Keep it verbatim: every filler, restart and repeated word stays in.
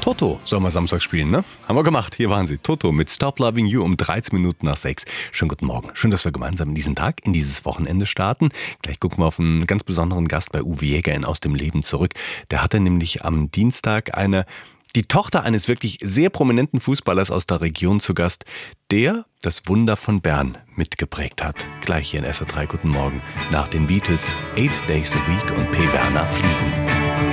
Toto sollen wir Samstag spielen, ne? Haben wir gemacht. Hier waren sie. Toto mit Stop Loving You um dreizehn Minuten nach sechs. Schönen guten Morgen. Schön, dass wir gemeinsam in diesen Tag, in dieses Wochenende starten. Gleich gucken wir auf einen ganz besonderen Gast bei Uwe Jäger in Aus dem Leben zurück. Der hatte nämlich am Dienstag eine, die Tochter eines wirklich sehr prominenten Fußballers aus der Region zu Gast, der das Wunder von Bern mitgeprägt hat. Gleich hier in S R drei. Guten Morgen. Nach den Beatles, Eight Days a Week und P. Werner fliegen.